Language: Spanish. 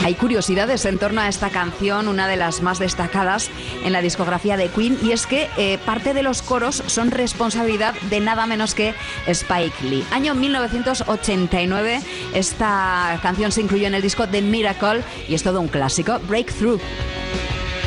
Hay curiosidades en torno a esta canción, una de las más destacadas en la discografía de Queen, y es que parte de los coros son responsabilidad de nada menos que Spike Lee. Año 1989, esta canción se incluyó en el disco The Miracle y es todo un clásico, Breakthrough.